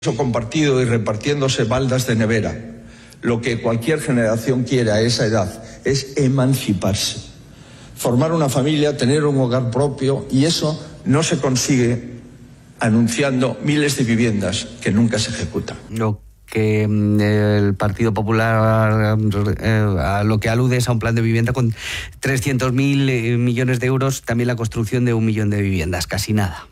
compartido y repartiéndose baldas de nevera. Lo que cualquier generación quiere a esa edad es emanciparse, formar una familia, tener un hogar propio, y eso no se consigue anunciando miles de viviendas que nunca se ejecutan. Lo que el Partido Popular a lo que alude es a un plan de vivienda con 300.000 millones de euros, también la construcción de 1 millón de viviendas, casi nada.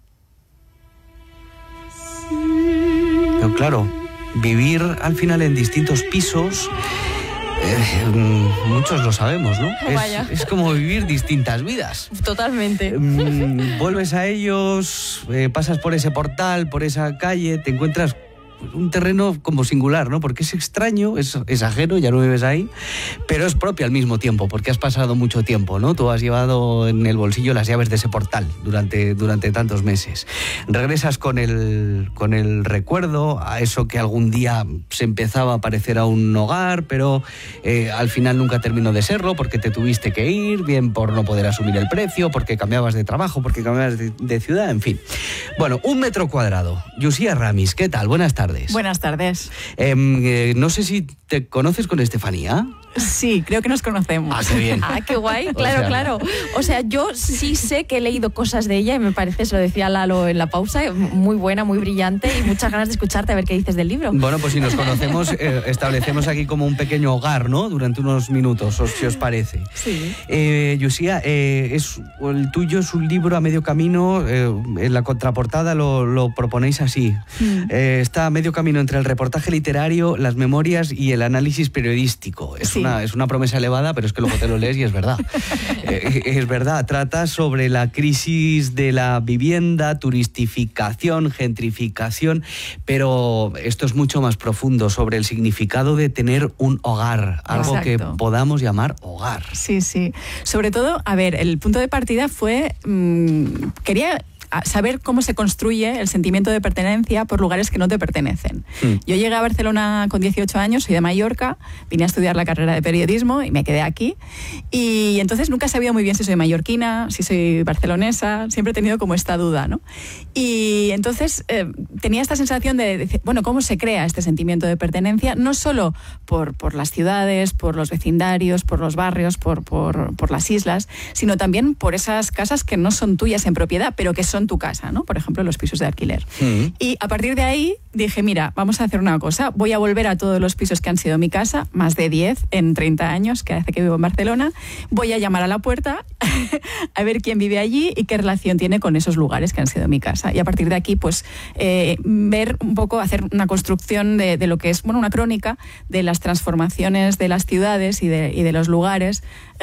Pero claro, vivir al final en distintos pisos, muchos lo sabemos, ¿no? Es como vivir distintas vidas. Totalmente. Vuelves a ellos, pasas por ese portal, por esa calle, te encuentras un terreno como singular, ¿no? Porque es extraño, es ajeno, ya no vives ahí, pero es propio al mismo tiempo, porque has pasado mucho tiempo, ¿no? Tú has llevado en el bolsillo las llaves de ese portal durante tantos meses. Regresas con el recuerdo a eso que algún día se empezaba a parecer a un hogar, pero al final nunca terminó de serlo, porque te tuviste que ir, bien por no poder asumir el precio, porque cambiabas de trabajo, porque cambiabas de ciudad, en fin. Bueno, 1 metro cuadrado. Yusia Ramis, ¿qué tal? Buenas tardes. Buenas tardes. No sé si te conoces con Estefanía. Sí, creo que nos conocemos. Ah, qué bien. Ah, qué guay, claro. O sea, yo sí sé que he leído cosas de ella y me parece, se lo decía Lalo en la pausa, muy buena, muy brillante y muchas ganas de escucharte a ver qué dices del libro. Bueno, pues si nos conocemos, establecemos aquí como un pequeño hogar, ¿no? Durante unos minutos, si os parece. Sí. Yusia, el tuyo es un libro a medio camino, en la contraportada lo proponéis así. Está a medio camino entre el reportaje literario, las memorias y el análisis periodístico. Es una promesa elevada, pero es que luego te lo lees y es verdad. Es verdad, trata sobre la crisis de la vivienda, turistificación, gentrificación, pero esto es mucho más profundo, sobre el significado de tener un hogar, algo Exacto. que podamos llamar hogar. Sí. Sobre todo, a ver, el punto de partida fue, quería saber cómo se construye el sentimiento de pertenencia por lugares que no te pertenecen. Yo llegué a Barcelona con 18 años, soy de Mallorca, vine a estudiar la carrera de periodismo y me quedé aquí. Y entonces nunca he sabido muy bien si soy mallorquina, si soy barcelonesa, siempre he tenido como esta duda, ¿no? Y entonces tenía esta sensación de decir, bueno, ¿cómo se crea este sentimiento de pertenencia? No solo por las ciudades, por los vecindarios, por los barrios, por las islas, sino también por esas casas que no son tuyas en propiedad, pero que son tu casa, ¿no? Por ejemplo, los pisos de alquiler. Y a partir de ahí dije, mira, vamos a hacer una cosa, voy a volver a todos los pisos que han sido mi casa, más de 10 en 30 años que hace que vivo en Barcelona, voy a llamar a la puerta a ver quién vive allí y qué relación tiene con esos lugares que han sido mi casa. Y a partir de aquí, pues, ver un poco, hacer una construcción de lo que es, bueno, una crónica de las transformaciones de las ciudades y de los lugares,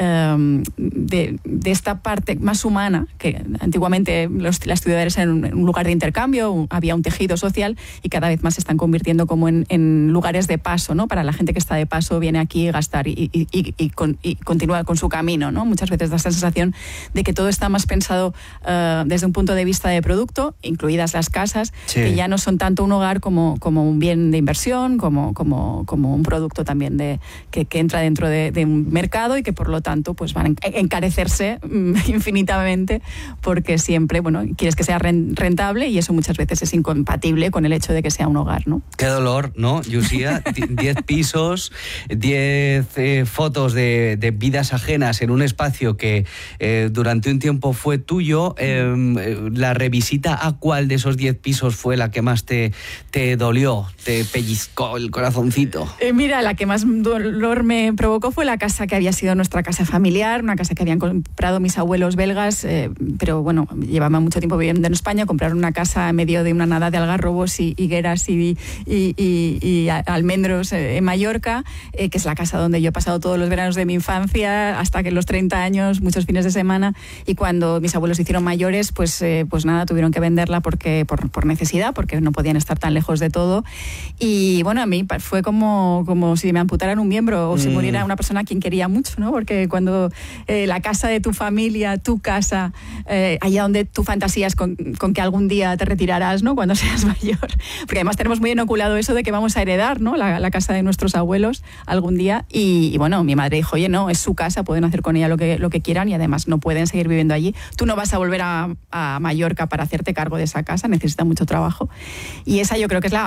de esta parte más humana, que antiguamente las ciudades eran un lugar de intercambio, había un tejido social, y cada vez más se están convirtiendo como en lugares de paso, ¿no? Para la gente que está de paso, viene aquí a gastar y continúa con su camino, ¿no? Muchas veces da esta sensación de que todo está más pensado desde un punto de vista de producto, incluidas las casas, sí, que ya no son tanto un hogar como un bien de inversión, como un producto también que entra dentro de un mercado y que por lo tanto pues van a encarecerse infinitamente, porque siempre, bueno, quieres que sea rentable y eso muchas veces es incompatible con el hecho de que sea un hogar, ¿no? Qué dolor, ¿no, Yusia? 10 pisos, 10 fotos de vidas ajenas en un espacio que durante un tiempo fue tuyo. La revisita, ¿a cuál de esos 10 pisos fue la que más te dolió, te pellizcó el corazoncito? Mira, la que más dolor me provocó fue la casa que había sido nuestra casa familiar, una casa que habían comprado mis abuelos belgas, pero bueno, llevaban mucho tiempo viviendo en España, compraron una casa en medio de una nada de algarrobos y higueras y almendros en Mallorca, que es la casa donde yo he pasado todos los veranos de mi infancia, hasta que los 30 años, muchos fines de semana, y cuando mis abuelos se hicieron mayores, pues nada, tuvieron que venderla por necesidad, porque no podían estar tan lejos de todo. Y bueno, a mí fue como si me amputaran un miembro o si muriera una persona a quien quería mucho, ¿no? Porque cuando la casa de tu familia, tu casa, allá donde tú fantasías con que algún día te retirarás, ¿no? Cuando seas mayor, Porque además tenemos muy inoculado eso de que vamos a heredar, ¿no?, la casa de nuestros abuelos algún día. Y bueno, mi madre dijo, oye, no, es su casa, pueden hacer con ella lo que quieran y además no pueden seguir viviendo allí. Tú no vas a volver a Mallorca para hacerte cargo de esa casa, necesita mucho trabajo. Y esa yo creo que es la